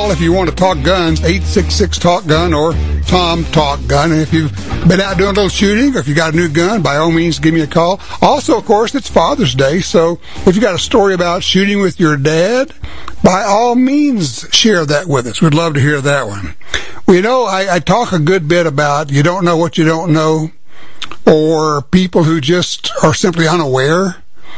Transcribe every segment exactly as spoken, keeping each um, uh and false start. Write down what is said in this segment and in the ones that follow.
call if you want to talk guns, eight six six, talk gun or Tom Talk Gun. And if you've been out doing a little shooting or if you got a new gun, by all means, give me a call. Also, of course, it's Father's Day, so if you got a story about shooting with your dad, by all means, share that with us. We'd love to hear that one. Well, you know, I, I talk a good bit about you don't know what you don't know, or people who just are simply unaware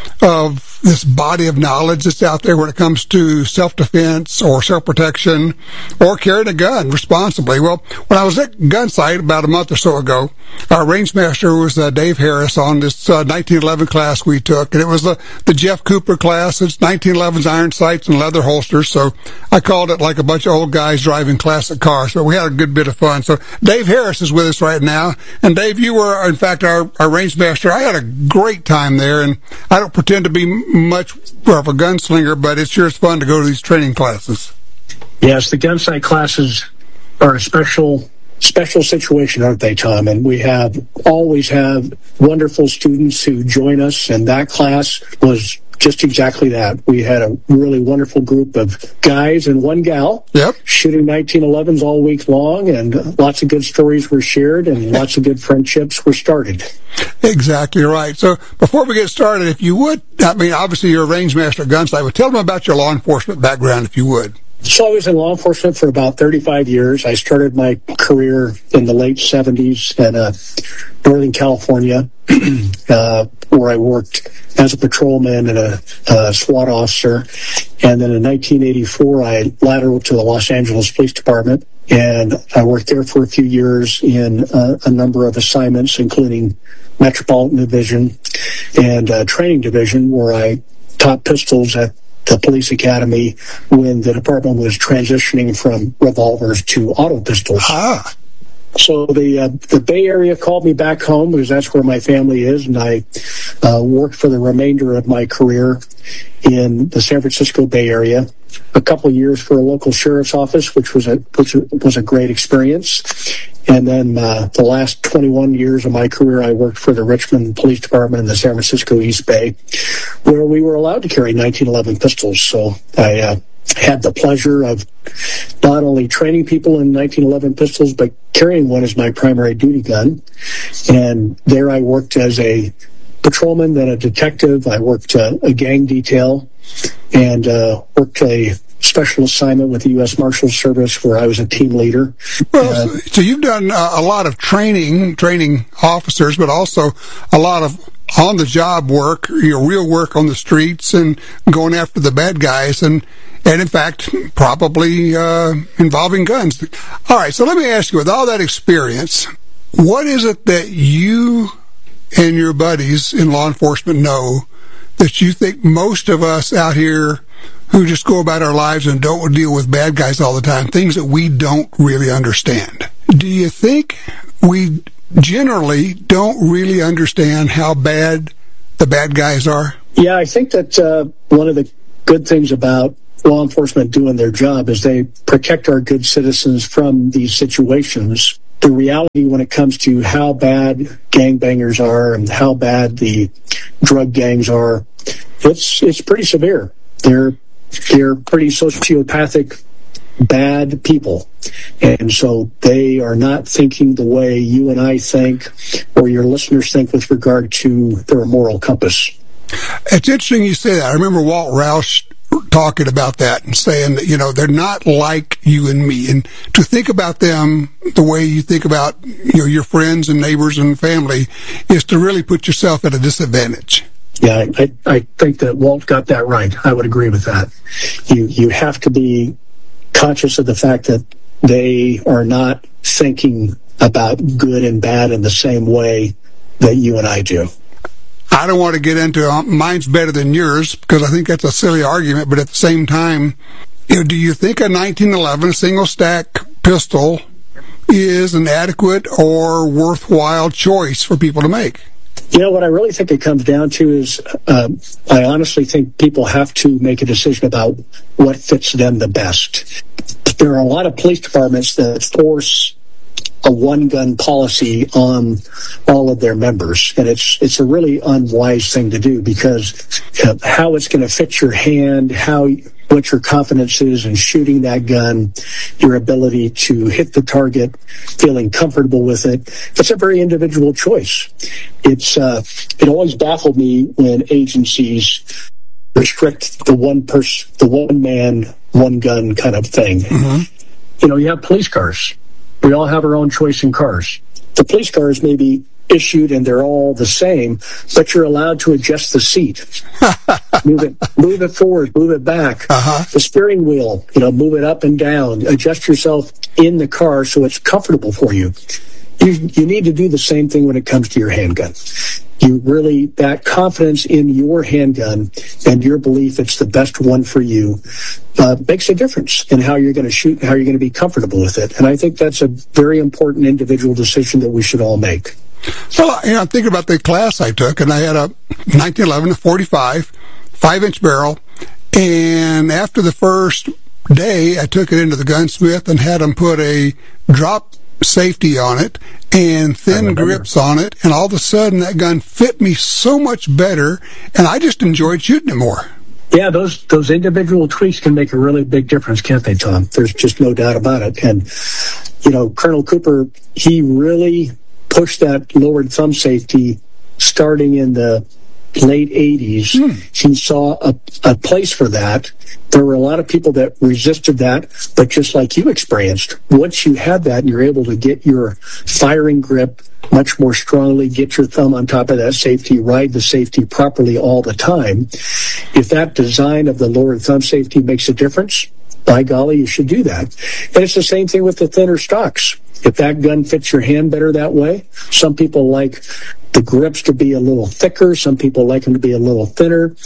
of this body of knowledge that's out there when it comes to self-defense or self-protection or carrying a gun responsibly. Well, when I was at Gunsight about a month or so ago, our rangemaster was uh, Dave Harris on this uh, nineteen eleven class we took, and it was the, the Jeff Cooper class. It's nineteen eleven's iron sights and leather holsters, so I called it like a bunch of old guys driving classic cars, but we had a good bit of fun. So Dave Harris is with us right now, and Dave, you were, in fact, our, our rangemaster. I had a great time there, and I don't pretend to be much of a gunslinger, but it sure is fun to go to these training classes. Yes, the Gunsight classes are a special special situation, aren't they, Tom? And we have always have wonderful students who join us, and that class was just exactly that. We had a really wonderful group of guys and one gal yep. shooting nineteen elevens all week long, and lots of good stories were shared and lots of good friendships were started. Exactly right. So before we get started, if you would, I mean, obviously you're a rangemaster at Gunsight, but tell them about your law enforcement background, if you would. So I was in law enforcement for about thirty-five years. I started my career in the late seventies in uh, Northern California, uh, where I worked as a patrolman and a, a SWAT officer. And then in nineteen eighty-four, I lateraled to the Los Angeles Police Department, and I worked there for a few years in uh, a number of assignments, including Metropolitan Division and uh, Training Division, where I taught pistols at the police academy when the department was transitioning from revolvers to auto pistols. Ah. So the uh, the Bay Area called me back home because that's where my family is, and I uh, worked for the remainder of my career in the San Francisco Bay Area. A couple of years for a local sheriff's office, which was a which was a great experience. And then uh, the last twenty-one years of my career, I worked for the Richmond Police Department in the San Francisco East Bay, where we were allowed to carry nineteen eleven pistols. So I uh, had the pleasure of not only training people in nineteen eleven pistols, but carrying one as my primary duty gun. And there I worked as a patrolman, then a detective. I worked uh, a gang detail and uh, worked a special assignment with the U S Marshals Service where I was a team leader. Well, uh, so you've done uh, a lot of training, training officers, but also a lot of on-the-job work, your real work on the streets and going after the bad guys, and, and in fact, probably uh, involving guns. All right, so let me ask you, with all that experience, what is it that you and your buddies in law enforcement know that you think most of us out here who just go about our lives and don't deal with bad guys all the time, things that we don't really understand? Do you think we generally don't really understand how bad the bad guys are? Yeah, I think that uh, one of the good things about law enforcement doing their job is they protect our good citizens from these situations. The reality when it comes to how bad gangbangers are and how bad the drug gangs are, it's it's pretty severe. They're they're pretty sociopathic, bad people. And so they are not thinking the way you and I think or your listeners think with regard to their moral compass. It's interesting you say that. I remember Walt Roush talking about that and saying that, you know, they're not like you and me. And to think about them the way you think about, you know, your friends and neighbors and family is to really put yourself at a disadvantage. Yeah, I, I think that Walt got that right. I would agree with that. You you have to be conscious of the fact that they are not thinking about good and bad in the same way that you and I do. I don't want to get into uh, mine's better than yours because I think that's a silly argument, but at the same time, you know, do you think a nineteen eleven single stack pistol is an adequate or worthwhile choice for people to make? You know, what I really think it comes down to is uh, I honestly think people have to make a decision about what fits them the best. There are a lot of police departments that force a one-gun policy on all of their members, and it's it's a really unwise thing to do because uh, how it's going to fit your hand, how what your confidence is in shooting that gun, your ability to hit the target, feeling comfortable with it. It's a very individual choice. It's uh, it always baffled me when agencies restrict the one person, the one man, one gun kind of thing. Mm-hmm. You know, you have police cars. We all have our own choice in cars. The police cars may be issued and they're all the same, but you're allowed to adjust the seat. move it move it forward, move it back. Uh-huh. The steering wheel, you know, move it up and down. Adjust yourself in the car so it's comfortable for you. You you need to do the same thing when it comes to your handgun. You really, that confidence in your handgun and your belief it's the best one for you uh, makes a difference in how you're going to shoot and how you're going to be comfortable with it. And I think that's a very important individual decision that we should all make. Well, you know, I'm thinking about the class I took, and I had a nineteen eleven forty-five, five-inch barrel, and after the first day, I took it into the gunsmith and had him put a drop safety on it and thin grips on it, and all of a sudden that gun fit me so much better, and I just enjoyed shooting it more. Yeah, those those individual tweaks can make a really big difference, can't they, Tom? There's just no doubt about it. And, you know, Colonel Cooper, he really pushed that lowered thumb safety starting in the late eighties. Hmm. He saw a, a place for that. There were a lot of people that resisted that, but just like you experienced, once you had that and you're able to get your firing grip much more strongly, get your thumb on top of that safety, ride the safety properly all the time, if that design of the lower thumb safety makes a difference, by golly, you should do that. And it's the same thing with the thinner stocks. If that gun fits your hand better that way, some people like the grips to be a little thicker, some people like them to be a little thinner,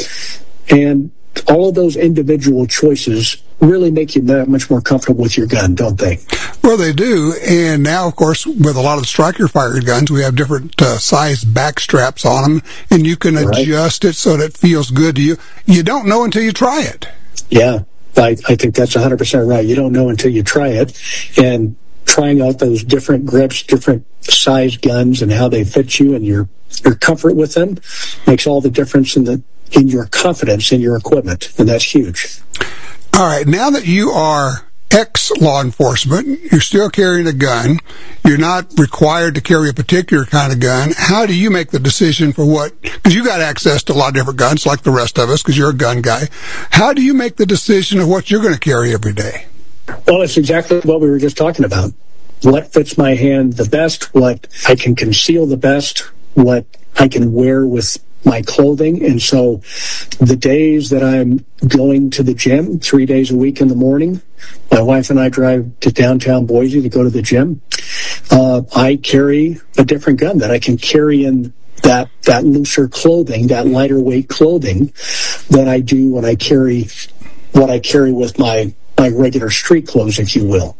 and all of those individual choices really make you that much more comfortable with your gun, don't they? Well, they do, and now, of course, with a lot of the striker-fired guns, we have different uh, size back straps on them, and you can right. adjust it so that it feels good to you. You don't know until you try it. Yeah, I, I think that's one hundred percent right. You don't know until you try it, and trying out those different grips, different size guns, and how they fit you and your your comfort with them makes all the difference in the in your confidence in your equipment, and that's huge. All right, now that you are ex-law enforcement, you're still carrying a gun, you're not required to carry a particular kind of gun, how do you make the decision for what, because you got access to a lot of different guns like the rest of us because you're a gun guy, how do you make the decision of what you're going to carry every day? Well, it's exactly what we were just talking about. What fits my hand the best, what I can conceal the best, what I can wear with my clothing. And so the days that I'm going to the gym, three days a week in the morning, my wife and I drive to downtown Boise to go to the gym. Uh, I carry a different gun that I can carry in that, that looser clothing, that lighter weight clothing than I do when I carry what I carry with my, my regular street clothes, if you will.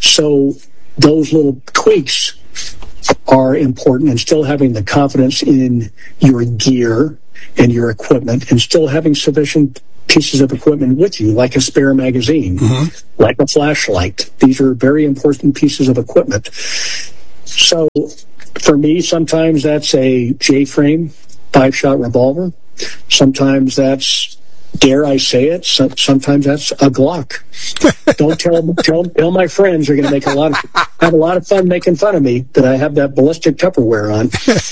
So those little tweaks are important, and still having the confidence in your gear and your equipment, and still having sufficient pieces of equipment with you, like a spare magazine, mm-hmm. like a flashlight. These are very important pieces of equipment. So for me, sometimes that's a J-frame five-shot revolver. Sometimes that's, dare I say it, so, sometimes that's a Glock. Don't tell, tell tell my friends they're going to make a lot of have a lot of fun making fun of me that I have that ballistic Tupperware on.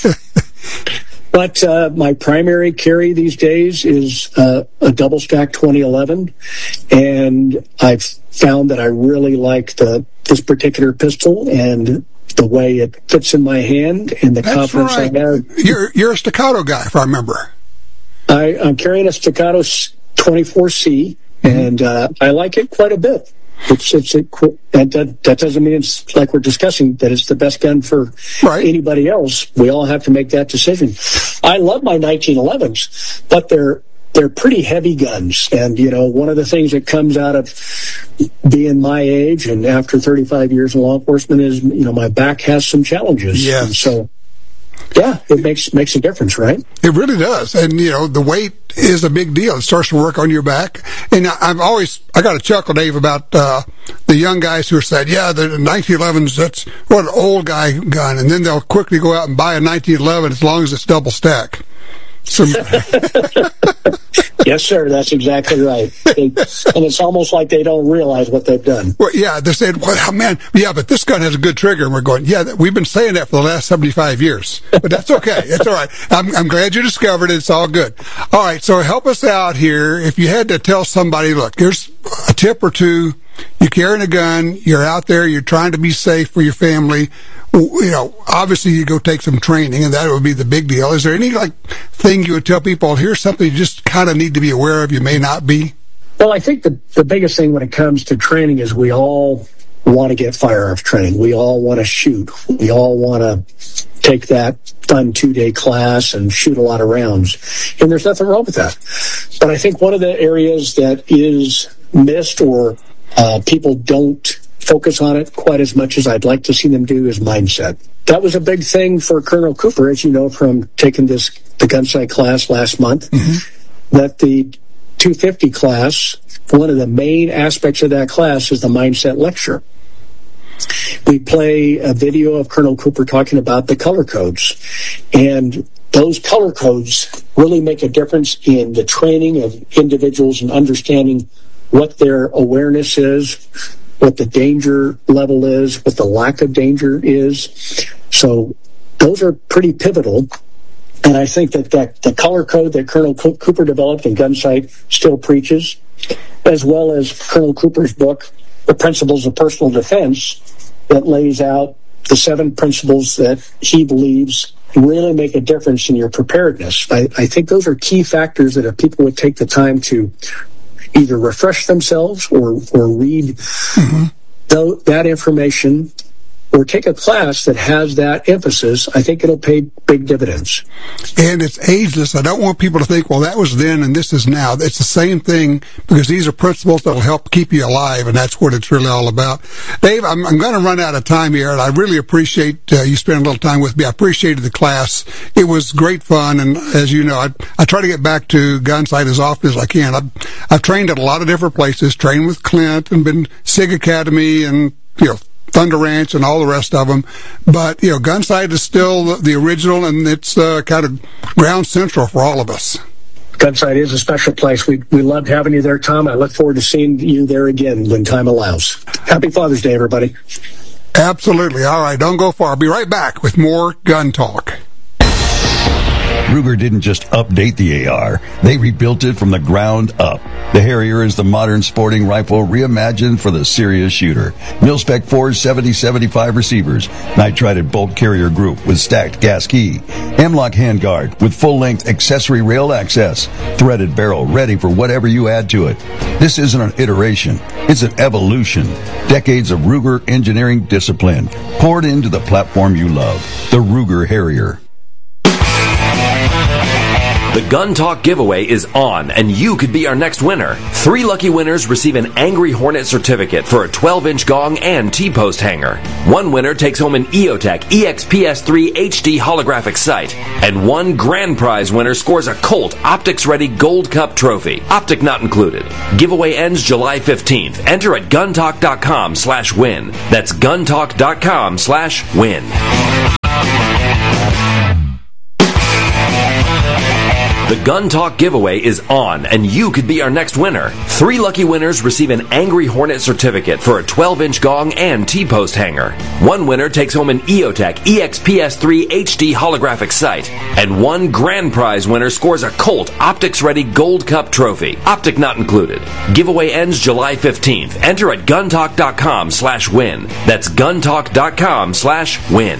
But uh, my primary carry these days is uh, a double stack twenty eleven, and I've found that I really like the this particular pistol and the way it fits in my hand and the That's confidence right. I have. You're you're a staccato guy, if I remember. I, I'm carrying a staccato twenty-four C, and uh, I like it quite a bit. It's it's a, and that, that doesn't mean it's like we're discussing that it's the best gun for right. anybody else. We all have to make that decision. I love my nineteen elevens, but they're they're pretty heavy guns, and you know one of the things that comes out of being my age and after thirty-five years in law enforcement is you know my back has some challenges. Yes. And so. Yeah, it makes makes a difference, right? It really does. And, you know, the weight is a big deal. It starts to work on your back. And I've always, I got a chuckle, Dave, about uh, the young guys who are saying, yeah, the nineteen elevens, that's what an old guy gun. And then they'll quickly go out and buy a nineteen eleven as long as it's double stack. So, Yes, sir. That's exactly right. They, and it's almost like they don't realize what they've done. Well, yeah, they're saying, well, man, yeah, but this gun has a good trigger. And we're going, yeah, we've been saying that for the last seventy-five years. But that's okay. It's all right. I'm, I'm glad you discovered it. It's all good. All right, so help us out here. If you had to tell somebody, look, here's a tip or two. You're carrying a gun. You're out there. You're trying to be safe for your family. You know, obviously you go take some training, and that would be the big deal. Is there any, like, thing you would tell people, here's something you just kind of need to be aware of, you may not be? Well, I think the, the biggest thing when it comes to training is we all want to get firearms training. We all want to shoot. We all want to take that fun two-day class and shoot a lot of rounds. And there's nothing wrong with that. But I think one of the areas that is missed or uh, people don't focus on it quite as much as I'd like to see them do is mindset. That was a big thing for Colonel Cooper, as you know, from taking this the gunsight class last month. Mm-hmm. That the two fifty class, one of the main aspects of that class is the mindset lecture. We play a video of Colonel Cooper talking about the color codes, and those color codes really make a difference in the training of individuals and understanding what their awareness is, what the danger level is, what the lack of danger is. So those are pretty pivotal. And I think that, that the color code that Colonel Co- Cooper developed in Gunsight still preaches, as well as Colonel Cooper's book, The Principles of Personal Defense, that lays out the seven principles that he believes really make a difference in your preparedness. I, I think those are key factors that if people would take the time to either refresh themselves or, or read mm-hmm. th- that information or take a class that has that emphasis, I think it'll pay big dividends. And it's ageless. I don't want people to think, well, that was then and this is now. It's the same thing because these are principles that will help keep you alive, and that's what it's really all about. Dave, I'm, I'm going to run out of time here, and I really appreciate uh, you spending a little time with me. I appreciated the class. It was great fun, and as you know, I, I try to get back to Gunsight as often as I can. I've, I've trained at a lot of different places, trained with Clint and been SIG Academy and, you know, Thunder Ranch and all the rest of them. But, you know, Gunsight is still the original, and it's uh, kind of ground central for all of us. Gunsight is a special place. We we loved having you there, Tom. I look forward to seeing you there again when time allows. Happy Father's Day, everybody. Absolutely. All right, don't go far. I'll be right back with more Gun Talk. Ruger didn't just update the A R, they rebuilt it from the ground up. The Harrier is the modern sporting rifle reimagined for the serious shooter. Mil-spec four seventy seventy-five receivers, nitrided bolt carrier group with stacked gas key, M-LOK handguard with full-length accessory rail access, threaded barrel ready for whatever you add to it. This isn't an iteration, it's an evolution. Decades of Ruger engineering discipline poured into the platform you love, the Ruger Harrier. The Gun Talk giveaway is on, and you could be our next winner. Three lucky winners receive an Angry Hornet certificate for a twelve-inch gong and T-post hanger. One winner takes home an E O Tech E X P S three H D holographic sight. And one grand prize winner scores a Colt Optics-ready Gold Cup trophy. Optic not included. Giveaway ends July fifteenth. Enter at guntalk.com slash win. That's guntalk.com slash win. The Gun Talk giveaway is on, and you could be our next winner. Three lucky winners receive an Angry Hornet certificate for a twelve-inch gong and T-post hanger. One winner takes home an E O Tech E X P S three H D holographic sight. And one grand prize winner scores a Colt Optics-ready Gold Cup trophy. Optic not included. Giveaway ends July fifteenth. Enter at guntalk.com slash win. That's guntalk.com slash win.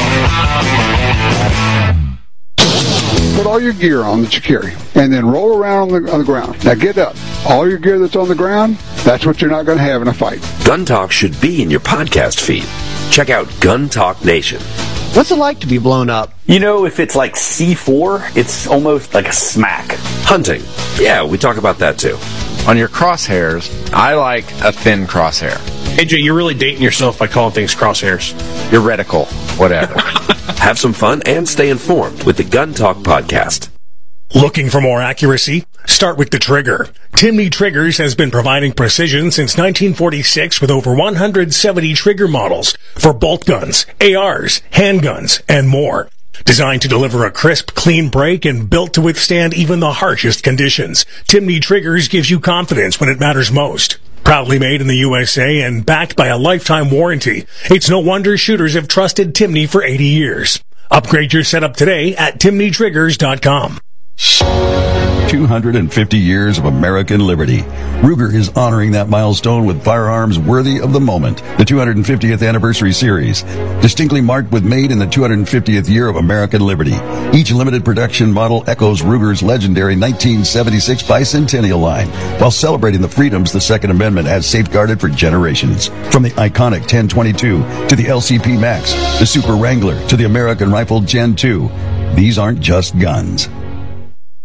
Put all your gear on that you carry, and then roll around on the, on the ground. Now get up. All your gear that's on the ground, that's what you're not going to have in a fight. Gun Talk should be in your podcast feed. Check out Gun Talk Nation. What's it like to be blown up? You know, if it's like C four, it's almost like a smack. Hunting. Yeah, we talk about that too. On your crosshairs, I like a thin crosshair. A J, you're really dating yourself by calling things crosshairs. Your reticle, whatever. Have some fun and stay informed with the Gun Talk podcast. Looking for more accuracy? Start with the trigger. Timney Triggers has been providing precision since nineteen forty-six with over one hundred seventy trigger models for bolt guns, A Rs, handguns, and more. Designed to deliver a crisp, clean break and built to withstand even the harshest conditions, Timney Triggers gives you confidence when it matters most. Proudly made in the U S A and backed by a lifetime warranty, it's no wonder shooters have trusted Timney for eighty years. Upgrade your setup today at timney triggers dot com. two hundred fifty years of American liberty. Ruger is honoring that milestone with firearms worthy of the moment. The two hundred fiftieth Anniversary Series, distinctly marked with made in the two hundred fiftieth year of American liberty. Each limited production model echoes Ruger's legendary nineteen seventy-six bicentennial line, while celebrating the freedoms the Second Amendment has safeguarded for generations. From the iconic ten twenty-two to the L C P Max, the Super Wrangler to the American Rifle Gen two, these aren't just guns.